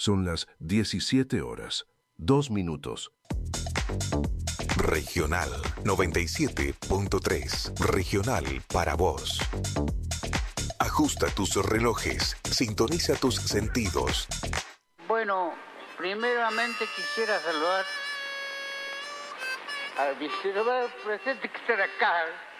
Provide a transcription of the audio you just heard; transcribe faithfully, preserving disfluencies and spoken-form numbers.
Son las diecisiete horas, dos minutos. Regional noventa y siete punto tres. Regional para vos. Ajusta tus relojes, sintoniza tus sentidos. Bueno, primeramente quisiera saludar al vicepresidente que está acá.